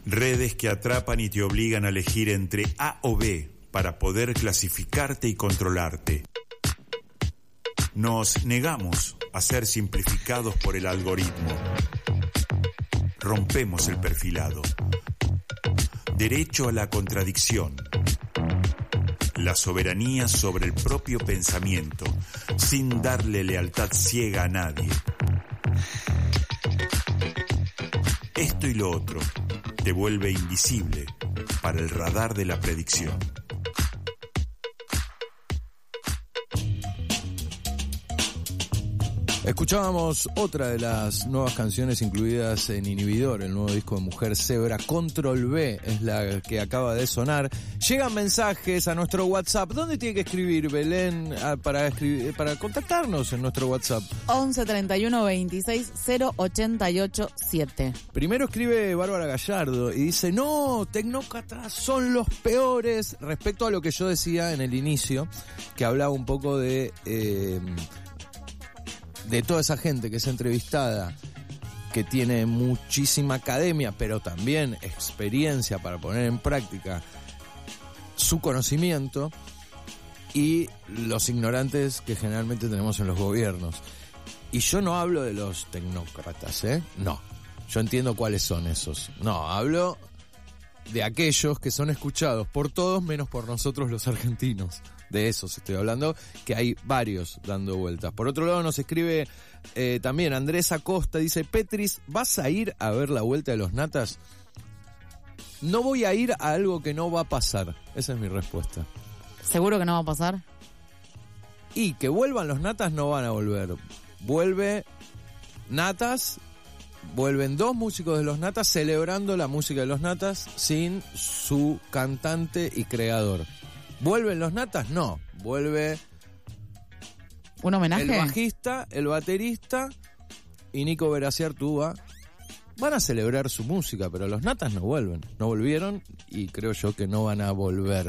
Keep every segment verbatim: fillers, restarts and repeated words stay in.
Redes que atrapan y te obligan a elegir entre A o B para poder clasificarte y controlarte. Nos negamos a ser simplificados por el algoritmo. Rompemos el perfilado. Derecho a la contradicción. La soberanía sobre el propio pensamiento, sin darle lealtad ciega a nadie. Esto y lo otro te vuelve invisible para el radar de la predicción. Escuchábamos otra de las nuevas canciones incluidas en Inhibidor, el nuevo disco de Mujer Zebra. Control B es la que acaba de sonar. Llegan mensajes a nuestro WhatsApp. ¿Dónde tiene que escribir, Belén, para escribir, para contactarnos en nuestro WhatsApp? once treinta y uno veintiséis cero ochenta y ocho siete. Primero escribe Bárbara Gallardo y dice: no, tecnócratas son los peores. Respecto a lo que yo decía en el inicio, que hablaba un poco de... Eh, de toda esa gente que es entrevistada, que tiene muchísima academia, pero también experiencia para poner en práctica su conocimiento, y los ignorantes que generalmente tenemos en los gobiernos. Y yo no hablo de los tecnócratas, ¿eh? No. Yo entiendo cuáles son esos. No, hablo de aquellos que son escuchados por todos menos por nosotros los argentinos. De esos estoy hablando, que hay varios dando vueltas. Por otro lado nos escribe eh, también Andrés Acosta, dice: Petris, ¿vas a ir a ver la vuelta de los Natas? No voy a ir a algo que no va a pasar. Esa es mi respuesta. ¿Seguro que no va a pasar? Y que vuelvan los Natas, no van a volver. Vuelve Natas, vuelven dos músicos de los Natas celebrando la música de los Natas sin su cantante y creador. ¿Vuelven los Natas? No. Vuelve... ¿un homenaje? El bajista, el baterista y Nico Veraciar Tuba. Van a celebrar su música, pero los Natas no vuelven. No volvieron y creo yo que no van a volver.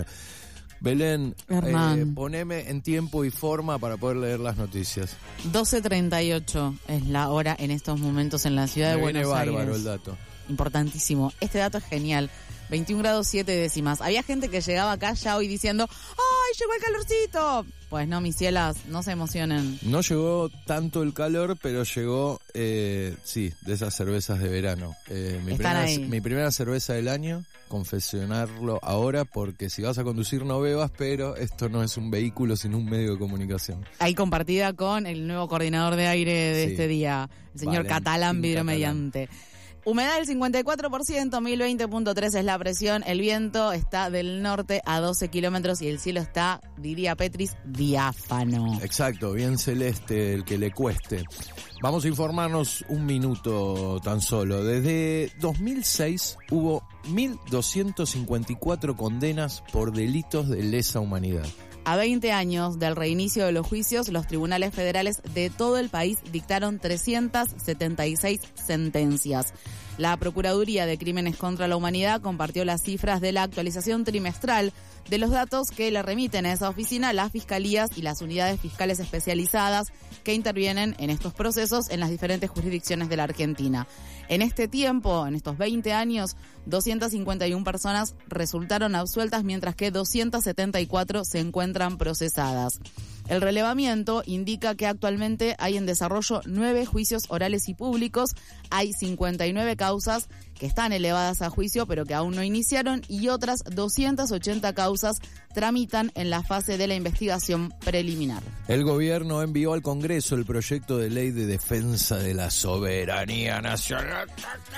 Belén, eh, poneme en tiempo y forma para poder leer las noticias. doce treinta y ocho es la hora en estos momentos en la ciudad Me de Buenos viene Aires. bárbaro el dato. Importantísimo. Este dato es genial. veintiún grados siete décimas. Había gente que llegaba acá ya hoy diciendo: ¡ay, llegó el calorcito! Pues no, mis cielas, no se emocionen. No llegó tanto el calor, pero llegó, eh, sí, de esas cervezas de verano. Eh, mi, Están primera, ahí. mi primera cerveza del año, confesionarlo ahora, porque si vas a conducir no bebas, pero esto no es un vehículo, sino un medio de comunicación. Ahí compartida con el nuevo coordinador de aire de Sí. este día, el señor Valentín Catalán Vidrio Catalán. Mediante. Humedad del cincuenta y cuatro por ciento, mil veinte punto tres es la presión, el viento está del norte a doce kilómetros y el cielo está, diría Petris, diáfano. Exacto, bien celeste, el que le cueste. Vamos a informarnos un minuto tan solo. Desde dos mil seis hubo mil doscientas cincuenta y cuatro condenas por delitos de lesa humanidad. A veinte años del reinicio de los juicios, los tribunales federales de todo el país dictaron trescientas setenta y seis sentencias. La Procuraduría de Crímenes contra la Humanidad compartió las cifras de la actualización trimestral de los datos que le remiten a esa oficina las fiscalías y las unidades fiscales especializadas que intervienen en estos procesos en las diferentes jurisdicciones de la Argentina. En este tiempo, en estos veinte años, doscientas cincuenta y una personas resultaron absueltas, mientras que doscientas setenta y cuatro se encuentran procesadas. El relevamiento indica que actualmente hay en desarrollo nueve juicios orales y públicos, hay cincuenta y nueve causas que están elevadas a juicio pero que aún no iniciaron y otras doscientas ochenta causas tramitan en la fase de la investigación preliminar. El gobierno envió al Congreso el proyecto de ley de defensa de la soberanía nacional.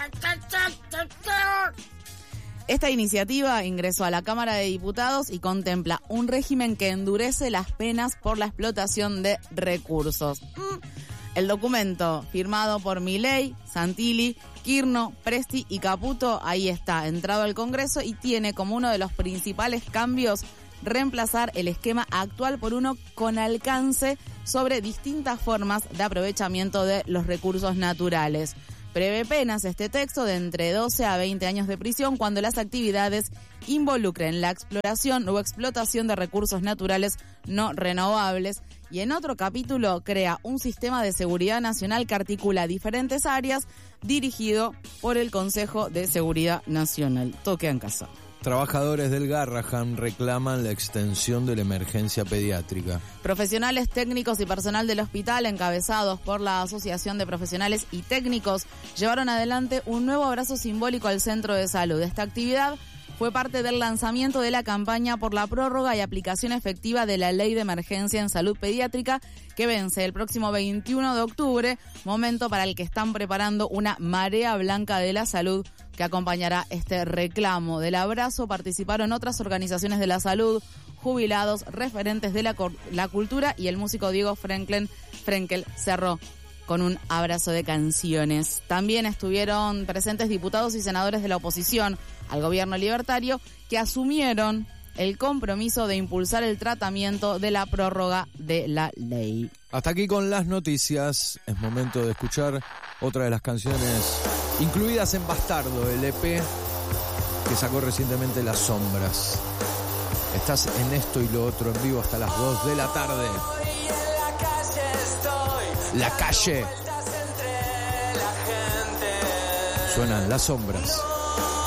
Esta iniciativa ingresó a la Cámara de Diputados y contempla un régimen que endurece las penas por la explotación de recursos. Mm. El documento, firmado por Milei, Santilli, Kirchner, Presti y Caputo, ahí está, entrado al Congreso y tiene como uno de los principales cambios reemplazar el esquema actual por uno con alcance sobre distintas formas de aprovechamiento de los recursos naturales. Prevé penas este texto de entre doce a veinte años de prisión cuando las actividades involucren la exploración o explotación de recursos naturales no renovables. Y en otro capítulo crea un sistema de seguridad nacional que articula diferentes áreas dirigido por el Consejo de Seguridad Nacional. Todo queda en casa. Trabajadores del Garrahan reclaman la extensión de la emergencia pediátrica. Profesionales, técnicos y personal del hospital, encabezados por la Asociación de Profesionales y Técnicos, llevaron adelante un nuevo abrazo simbólico al centro de salud. Esta actividad fue parte del lanzamiento de la campaña por la prórroga y aplicación efectiva de la Ley de Emergencia en Salud Pediátrica, que vence el próximo veintiuno de octubre, momento para el que están preparando una marea blanca de la salud que acompañará este reclamo. Del abrazo participaron otras organizaciones de la salud, jubilados, referentes de la, la cultura, y el músico Diego Frenkel, Frenkel cerró con un abrazo de canciones. También estuvieron presentes diputados y senadores de la oposición al gobierno libertario, que asumieron el compromiso de impulsar el tratamiento de la prórroga de la ley. Hasta aquí con las noticias. Es momento de escuchar otra de las canciones incluidas en Bastardo, el E P que sacó recientemente Las Sombras. Estás en Esto y Lo Otro en vivo hasta las dos de la tarde. La calle. Suenan Las Sombras.